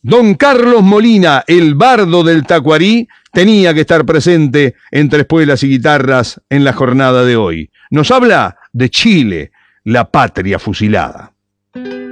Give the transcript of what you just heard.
Don Carlos Molina, el bardo del Tacuarí, tenía que estar presente entre espuelas y guitarras en la jornada de hoy. Nos habla de Chile, la patria fusilada.